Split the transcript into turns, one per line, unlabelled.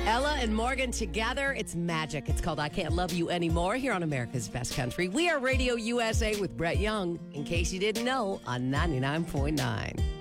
Ella and Morgan together. It's magic. It's called I Can't Love You Anymore here on America's Best Country. We are Radio USA with Brett Young, in case you didn't know, on 99.9.